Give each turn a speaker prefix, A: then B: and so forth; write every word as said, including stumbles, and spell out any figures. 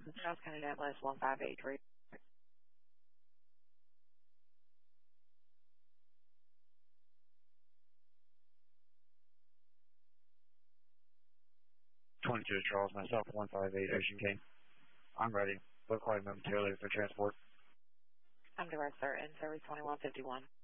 A: Charles County Ambulance one five eight three.
B: twenty-two Charles, myself, one five eight Ocean King. I'm ready. Look quite momentarily for transport.
A: I'm direct, sir, in service twenty-one fifty-one.